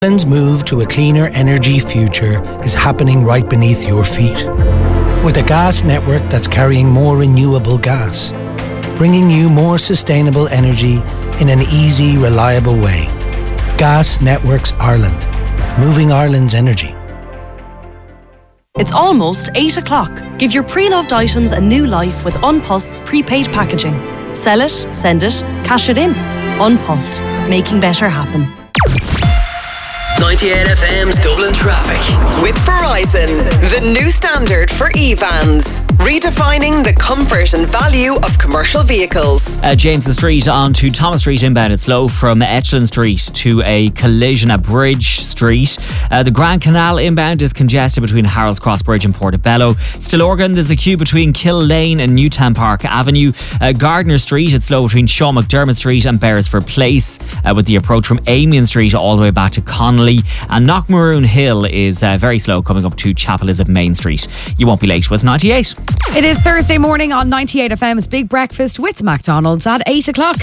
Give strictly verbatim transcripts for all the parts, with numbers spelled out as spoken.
Ireland's move to a cleaner energy future is happening right beneath your feet. With a gas network that's carrying more renewable gas, bringing you more sustainable energy in an easy, reliable way. Gas Networks Ireland, moving Ireland's energy. It's almost eight o'clock. Give your pre-loved items a new life with An Post's prepaid packaging. Sell it, send it, cash it in. An Post, making better happen. ninety-eight F M's Dublin Traffic. With Verizon, the new standard for e-vans. Redefining the comfort and value of commercial vehicles. Uh, Jameson Street on to Thomas Street inbound. It's slow from Etchlin Street to a collision at Bridge Street. Uh, the Grand Canal inbound is congested between Harold's Cross Bridge and Portobello. Stillorgan, there's a queue between Kill Lane and Newtown Park Avenue. Uh, Gardner Street, it's slow between Sean McDermott Street and Beresford Place, uh, with the approach from Amiens Street all the way back to Connolly. And Knockmaroon Hill is uh, very slow coming up to Chapel Elizabeth Main Street. You won't be late with ninety-eight. It is Thursday morning on ninety-eight F M's Big Breakfast with McDonald's at eight o'clock.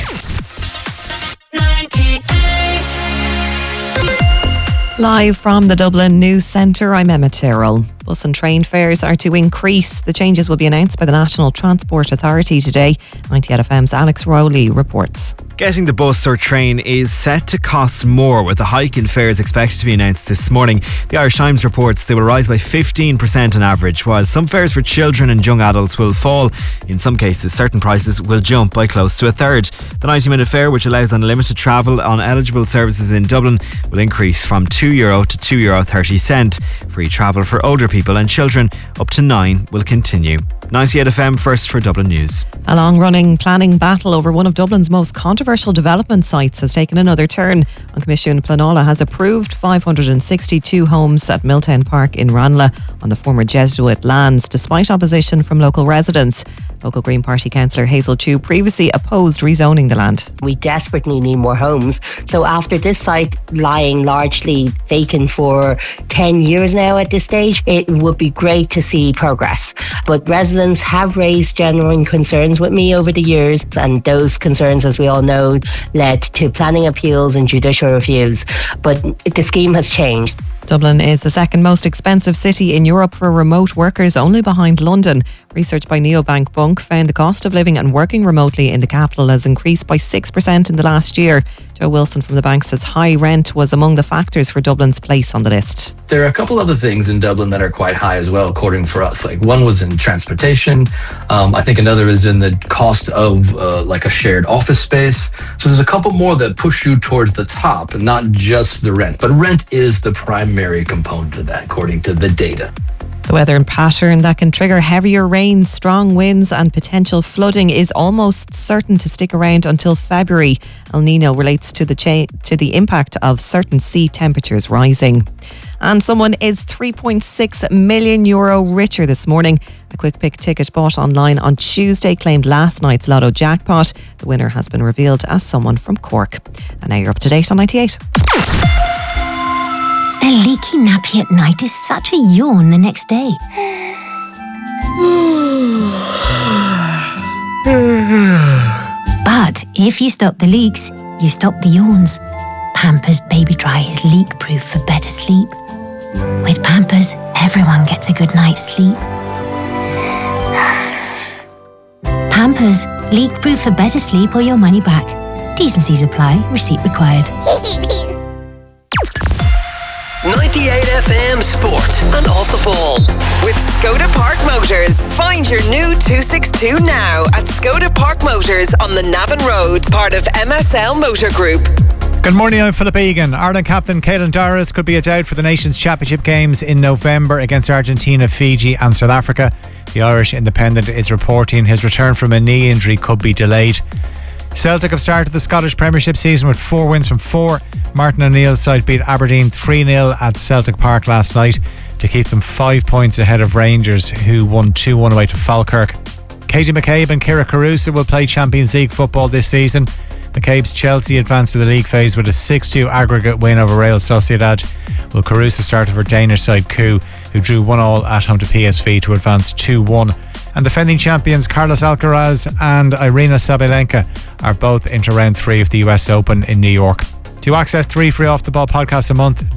Live from the Dublin News Centre, I'm Emma Tyrrell. Bus and train fares are to increase. The changes will be announced by the National Transport Authority today. ninety-eight F M's Alex Rowley reports. Getting the bus or train is set to cost more, with a hike in fares expected to be announced this morning. The Irish Times reports they will rise by fifteen percent on average, while some fares for children and young adults will fall. In some cases, certain prices will jump by close to a third. The ninety minute fare, which allows unlimited travel on eligible services in Dublin, will increase from two euro to two euro thirty. Free travel for older people and children up to nine will continue. ninety-eight F M first for Dublin News. A long-running planning battle over one of Dublin's most controversial development sites has taken another turn. An Commission Pleanála has approved five hundred sixty-two homes at Milltown Park in Ranelagh on the former Jesuit lands, despite opposition from local residents. Local Green Party councillor Hazel Chu previously opposed rezoning the land. We desperately need more homes. So after this site lying largely vacant for ten years now at this stage, it would be great to see progress. But residents have raised genuine concerns with me over the years, and those concerns, as we all know, led to planning appeals and judicial reviews. But the scheme has changed. Dublin is the second most expensive city in Europe for remote workers, only behind London. Research by Neobank Bunk found the cost of living and working remotely in the capital has increased by six percent in the last year. Joe Wilson from the bank says high rent was among the factors for Dublin's place on the list. There are a couple other things in Dublin that are quite high as well, according for us. Like one was in transportation. Um, I think another is in the cost of uh, like a shared office space. So there's a couple more that push you towards the top, and not just the rent. But rent is the primary component of that, according to the data. The weather pattern that can trigger heavier rain, strong winds and potential flooding is almost certain to stick around until February. El Nino relates to the cha- to the impact of certain sea temperatures rising. And someone is three point six million euro richer this morning. A quick pick ticket bought online on Tuesday claimed last night's Lotto jackpot. The winner has been revealed as someone from Cork. And now you're up to date on ninety-eight. A leaky nappy at night is such a yawn the next day. But if you stop the leaks, you stop the yawns. Pampers Baby Dry is leak-proof for better sleep. With Pampers, everyone gets a good night's sleep. Pampers, leak-proof for better sleep or your money back. T's and C's apply. Receipt required. ninety-eight F M Sport and Off the Ball. With Skoda Park Motors. Find your new two sixty-two now at Skoda Park Motors on the Navan Road, part of M S L Motor Group. Good morning, I'm Philip Egan. Ireland captain Caelan Doris could be a doubt for the Nations Championship games in November against Argentina, Fiji and South Africa. The Irish Independent is reporting his return from a knee injury could be delayed. Celtic have started the Scottish Premiership season with four wins from four. Martin O'Neill's side beat Aberdeen three nil at Celtic Park last night to keep them five points ahead of Rangers, who won two one away to Falkirk. Katie McCabe and Kira Caruso will play Champions League football this season. McCabe's Chelsea advanced to the league phase with a six two aggregate win over Real Sociedad, while Caruso started for Danish side Coup, who drew one all at home to P S V to advance two one. And defending champions Carlos Alcaraz and Irina Sabalenka are both into round three of the U S Open in New York. To access three free Off the Ball podcasts a month,